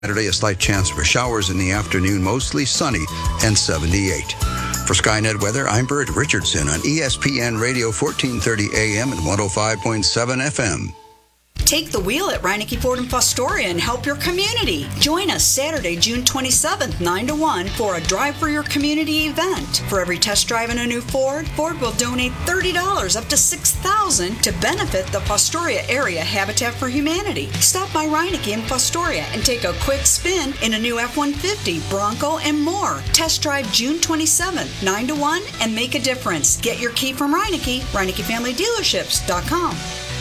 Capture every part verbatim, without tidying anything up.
Saturday, a slight chance for showers in the afternoon, mostly sunny and seventy-eight. For Skynet Weather, I'm Bert Richardson on E S P N Radio fourteen thirty A M and one oh five point seven F M. Take the wheel at Reineke Ford in Fostoria and help your community. Join us Saturday, June twenty-seventh, nine to one for a Drive for Your Community event. For every test drive in a new Ford, Ford will donate thirty dollars up to six thousand dollars to benefit the Fostoria Area Habitat for Humanity. Stop by Reineke in Fostoria and take a quick spin in a new F one fifty, Bronco, and more. Test drive June twenty-seventh, nine to one, and make a difference. Get your key from Reineke, Reineke Family Dealerships dot com.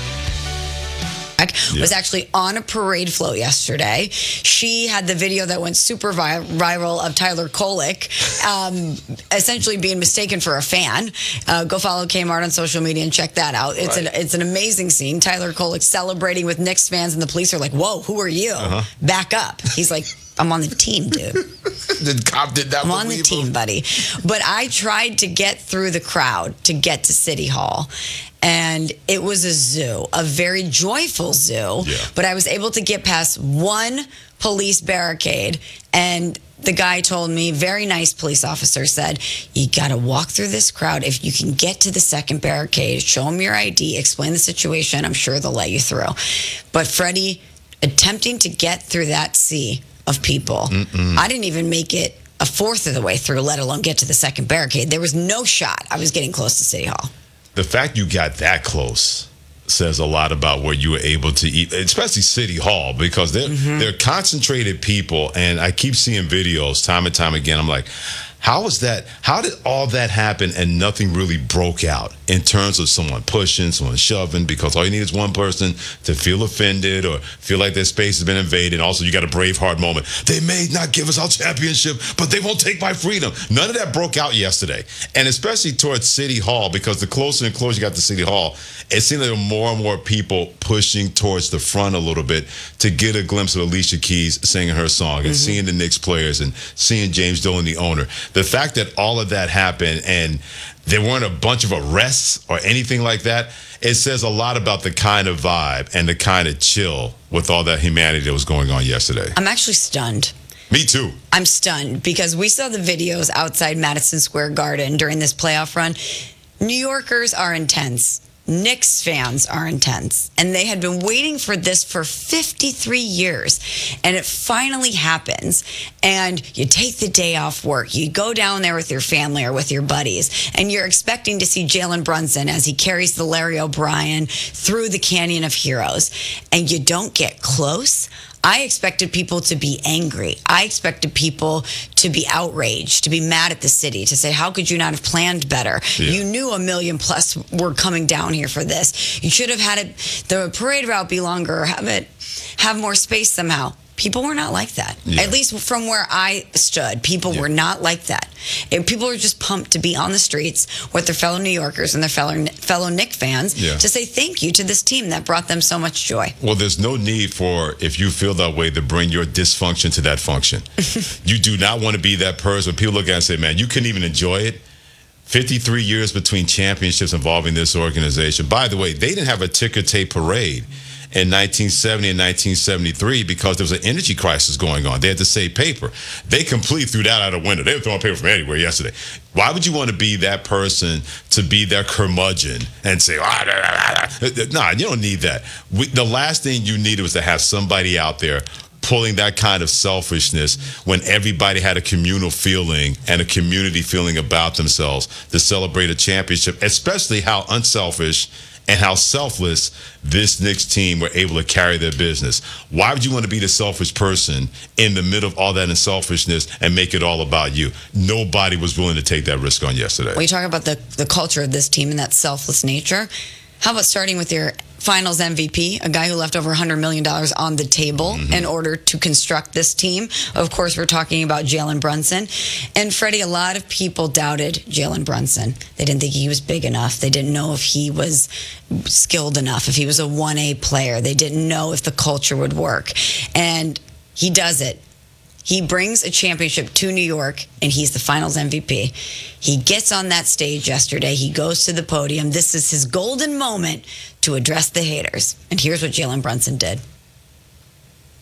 Was actually on a parade float yesterday. She had the video that went super vi- viral of Tyler Kolek um, essentially being mistaken for a fan. Uh, go follow Kmart on social media and check that out. It's, right. an, it's an amazing scene. Tyler Kolek celebrating with Knicks fans, and the police are like, whoa, who are you? Uh-huh. Back up. He's like, I'm on the team, dude. The cop did that. I'm on the team, buddy. But I tried to get through the crowd to get to City Hall. And it was a zoo, a very joyful zoo. Yeah. But I was able to get past one police barricade. And the guy told me, very nice police officer, said, you got to walk through this crowd. If you can get to the second barricade, show them your I D, explain the situation, I'm sure they'll let you through. But Freddie, attempting to get through that sea of people, Mm-mm. I didn't even make it a fourth of the way through, let alone get to the second barricade. There was no shot I was getting close to City Hall. The fact you got that close says a lot about where you were able to eat, especially City Hall, because they're, mm-hmm. they're concentrated people, and I keep seeing videos time and time again. I'm like, how is that? How did all that happen and nothing really broke out in terms of someone pushing, someone shoving? Because all you need is one person to feel offended or feel like their space has been invaded. Also, you got a Braveheart moment. They may not give us our championship, but they won't take my freedom. None of that broke out yesterday. And especially towards City Hall, because the closer and closer you got to City Hall, it seemed like there were more and more people pushing towards the front a little bit to get a glimpse of Alicia Keys singing her song and mm-hmm. seeing the Knicks players and seeing James Dolan, the owner. The fact that all of that happened and there weren't a bunch of arrests or anything like that, it says a lot about the kind of vibe and the kind of chill with all that humanity that was going on yesterday. I'm actually stunned. Me too. I'm stunned because we saw the videos outside Madison Square Garden during this playoff run. New Yorkers are intense. Knicks fans are intense, and they had been waiting for this for fifty-three years, and it finally happens, and you take the day off work, you go down there with your family or with your buddies, and you're expecting to see Jalen Brunson as he carries the Larry O'Brien through the Canyon of Heroes, and you don't get close. I expected people to be angry. I expected people to be outraged, to be mad at the city, to say, how could you not have planned better? Yeah. You knew a million plus were coming down here for this. You should have had it, the parade route be longer, or have it have more space somehow. People were not like that. Yeah. At least from where I stood, people yeah. were not like that. And people were just pumped to be on the streets with their fellow New Yorkers and their fellow fellow Knicks fans yeah. to say thank you to this team that brought them so much joy. Well, there's no need for, if you feel that way, to bring your dysfunction to that function. You do not want to be that person. People look at it and say, man, you couldn't even enjoy it. fifty-three years between championships involving this organization. By the way, they didn't have a ticker tape parade in nineteen seventy and nineteen seventy-three because there was an energy crisis going on. They had to save paper. They completely threw that out of the window. They were throwing paper from anywhere yesterday. Why would you want to be that person, to be their curmudgeon and say, ah, nah, nah, nah. Nah, you don't need that. We, the last thing you needed was to have somebody out there pulling that kind of selfishness when everybody had a communal feeling and a community feeling about themselves to celebrate a championship, especially how unselfish and how selfless this Knicks team were able to carry their business. Why would you want to be the selfish person in the middle of all that unselfishness and make it all about you? Nobody was willing to take that risk on yesterday. When you talk about the, the culture of this team and that selfless nature, how about starting with your Finals M V P, a guy who left over one hundred million dollars on the table mm-hmm. in order to construct this team? Of course, we're talking about Jalen Brunson. And Freddie, a lot of people doubted Jalen Brunson. They didn't think he was big enough. They didn't know if he was skilled enough, if he was a one A player. They didn't know if the culture would work. And he does it. He brings a championship to New York, and he's the Finals M V P. He gets on that stage yesterday. He goes to the podium. This is his golden moment to address the haters. And here's what Jalen Brunson did.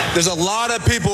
There's a lot of people